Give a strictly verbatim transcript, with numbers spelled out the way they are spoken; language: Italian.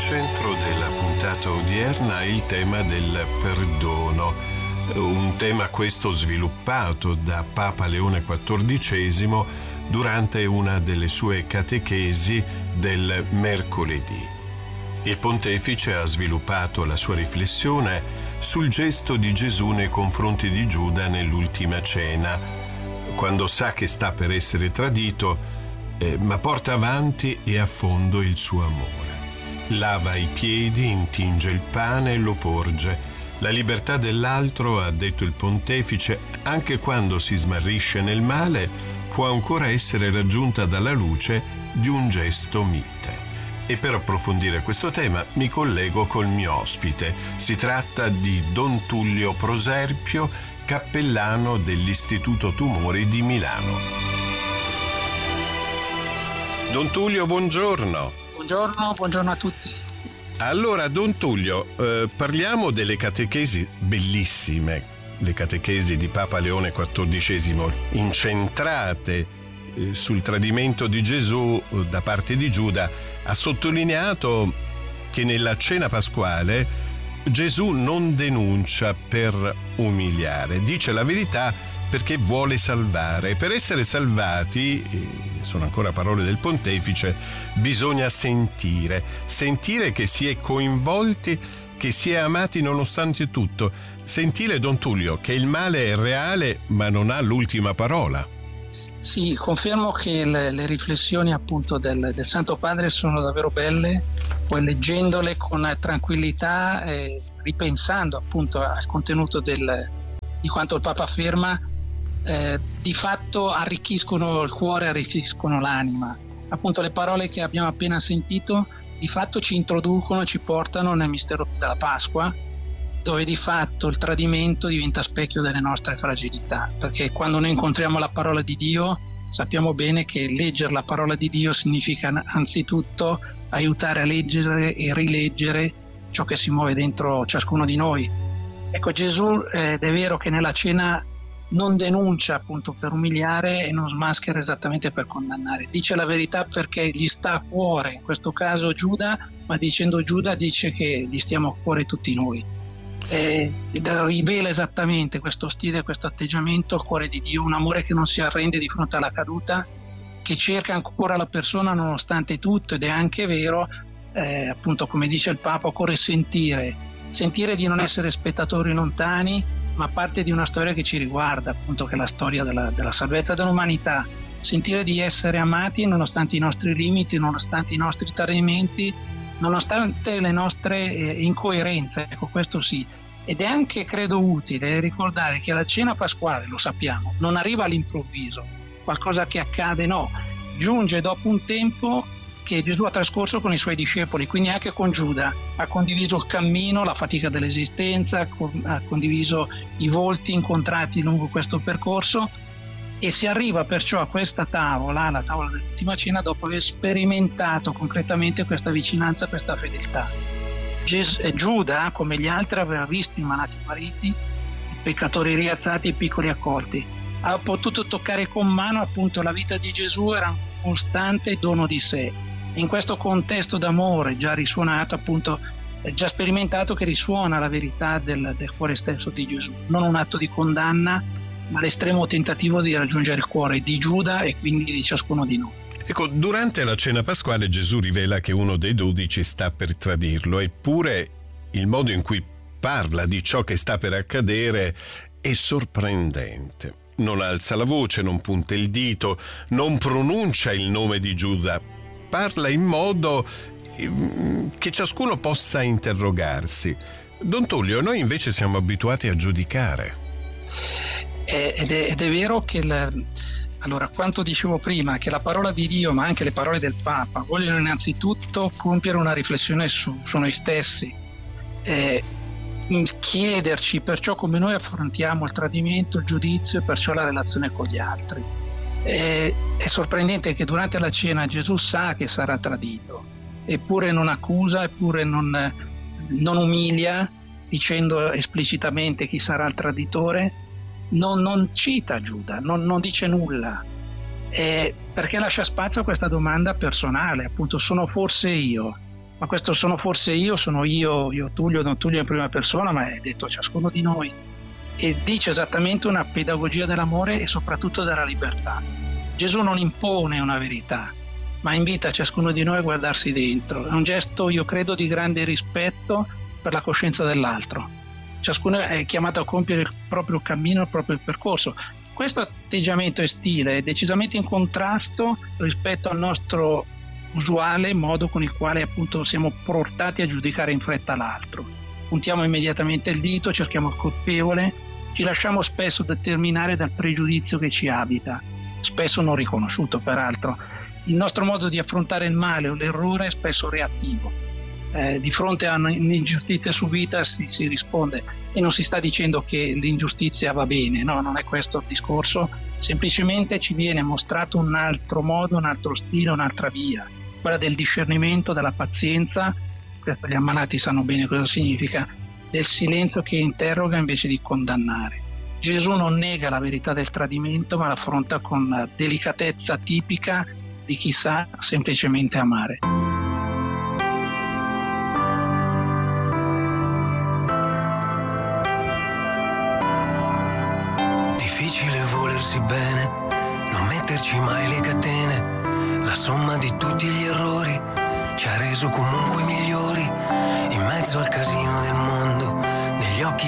centro della puntata odierna è il tema del perdono, un tema questo sviluppato da Papa Leone quattordicesimo durante una delle sue catechesi del mercoledì. Il pontefice ha sviluppato la sua riflessione sul gesto di Gesù nei confronti di Giuda nell'ultima cena, quando sa che sta per essere tradito, eh, ma porta avanti e a fondo il suo amore. Lava i piedi, intinge il pane e lo porge. La libertà dell'altro, ha detto il pontefice, anche quando si smarrisce nel male, può ancora essere raggiunta dalla luce di un gesto mite. E per approfondire questo tema mi collego col mio ospite. Si tratta di Don Tullio Proserpio, cappellano dell'Istituto Tumori di Milano. Don Tullio, buongiorno. Buongiorno, buongiorno a tutti. Allora, Don Tullio, eh, parliamo delle catechesi bellissime, le catechesi di Papa Leone quattordicesimo, incentrate eh, sul tradimento di Gesù eh, da parte di Giuda. Ha sottolineato che nella cena pasquale Gesù non denuncia per umiliare, dice la verità perché vuole salvare. Per essere salvati, sono ancora parole del pontefice, bisogna sentire, sentire che si è coinvolti, che si è amati nonostante tutto, sentire, Don Tullio, che il male è reale ma non ha l'ultima parola. Sì, confermo che le, le riflessioni appunto del, del Santo Padre sono davvero belle, poi leggendole con tranquillità e ripensando appunto al contenuto del, di quanto il Papa afferma, eh, di fatto arricchiscono il cuore, arricchiscono l'anima. Appunto le parole che abbiamo appena sentito di fatto ci introducono, ci portano nel mistero della Pasqua, dove di fatto il tradimento diventa specchio delle nostre fragilità, perché quando noi incontriamo la parola di Dio sappiamo bene che leggere la parola di Dio significa anzitutto aiutare a leggere e rileggere ciò che si muove dentro ciascuno di noi. Ecco, Gesù eh, è vero che nella cena non denuncia appunto per umiliare e non smaschera esattamente per condannare, dice la verità perché gli sta a cuore, in questo caso Giuda, ma dicendo Giuda dice che gli stiamo a cuore tutti noi. Eh, rivela esattamente questo stile, questo atteggiamento, il cuore di Dio, un amore che non si arrende di fronte alla caduta, che cerca ancora la persona nonostante tutto, ed è anche vero, eh, appunto come dice il Papa, occorre sentire, sentire di non essere spettatori lontani, ma parte di una storia che ci riguarda, appunto che è la storia della, della salvezza dell'umanità, sentire di essere amati nonostante i nostri limiti, nonostante i nostri tradimenti, nonostante le nostre eh, incoerenze, ecco questo sì. Ed è anche, credo, utile ricordare che la cena pasquale, lo sappiamo, non arriva all'improvviso, qualcosa che accade, no, giunge dopo un tempo che Gesù ha trascorso con i suoi discepoli, quindi anche con Giuda, ha condiviso il cammino, la fatica dell'esistenza, ha condiviso i volti incontrati lungo questo percorso, e si arriva perciò a questa tavola, la tavola dell'ultima cena, dopo aver sperimentato concretamente questa vicinanza, questa fedeltà. Ges- Giuda, come gli altri, aveva visto i malati guariti, i peccatori rialzati, i piccoli accolti. Ha potuto toccare con mano appunto la vita di Gesù, era un costante dono di sé. In questo contesto d'amore già risuonato, appunto, già sperimentato, che risuona la verità del, del cuore stesso di Gesù. Non un atto di condanna, ma l'estremo tentativo di raggiungere il cuore di Giuda e quindi di ciascuno di noi. Ecco, durante la cena pasquale Gesù rivela che uno dei dodici sta per tradirlo, eppure il modo in cui parla di ciò che sta per accadere è sorprendente. Non alza la voce, non punta il dito, non pronuncia il nome di Giuda. Parla in modo che ciascuno possa interrogarsi. Don Tullio, noi invece siamo abituati a giudicare. Ed è, ed è vero che il, allora, quanto dicevo prima, che la parola di Dio, ma anche le parole del Papa, vogliono innanzitutto compiere una riflessione su, su noi stessi, eh, chiederci perciò come noi affrontiamo il tradimento, il giudizio e perciò la relazione con gli altri. Eh, è sorprendente che durante la cena Gesù sa che sarà tradito, eppure non accusa, eppure non, non umilia, dicendo esplicitamente chi sarà il traditore. Non, non cita Giuda, non, non dice nulla, eh, perché lascia spazio a questa domanda personale, appunto, sono forse io? ma questo sono forse io, sono io, io Tullio, non Tullio in prima persona, ma è detto a ciascuno di noi, e dice esattamente una pedagogia dell'amore e soprattutto della libertà. Gesù non impone una verità, ma invita ciascuno di noi a guardarsi dentro. È un gesto, io credo, di grande rispetto per la coscienza dell'altro. Ciascuno è chiamato a compiere il proprio cammino, il proprio percorso. Questo atteggiamento e stile è decisamente in contrasto rispetto al nostro usuale modo con il quale appunto siamo portati a giudicare in fretta l'altro. Puntiamo immediatamente il dito, cerchiamo il colpevole, ci lasciamo spesso determinare dal pregiudizio che ci abita, spesso non riconosciuto peraltro. Il nostro modo di affrontare il male o l'errore è spesso reattivo. Eh, di fronte a un'ingiustizia subita si, si risponde, e non si sta dicendo che l'ingiustizia va bene, no, non è questo il discorso, semplicemente ci viene mostrato un altro modo, un altro stile, un'altra via, quella del discernimento, della pazienza, gli ammalati sanno bene cosa significa, del silenzio che interroga invece di condannare. Gesù non nega la verità del tradimento, ma l'affronta con delicatezza tipica di chi sa semplicemente amare. Difficile volersi bene, non metterci mai le catene, la somma di tutti gli errori ci ha reso comunque migliori, in mezzo al casino del mondo, negli occhi